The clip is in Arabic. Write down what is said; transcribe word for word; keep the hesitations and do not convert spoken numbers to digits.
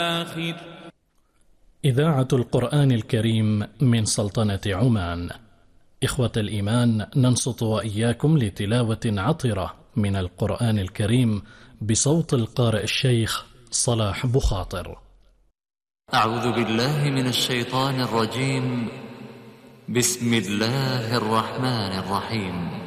آخر. إذاعة القرآن الكريم من سلطنة عمان. إخوة الإيمان، ننصت وإياكم لتلاوة عطرة من القرآن الكريم بصوت القارئ الشيخ صلاح بخاطر. أعوذ بالله من الشيطان الرجيم. بسم الله الرحمن الرحيم.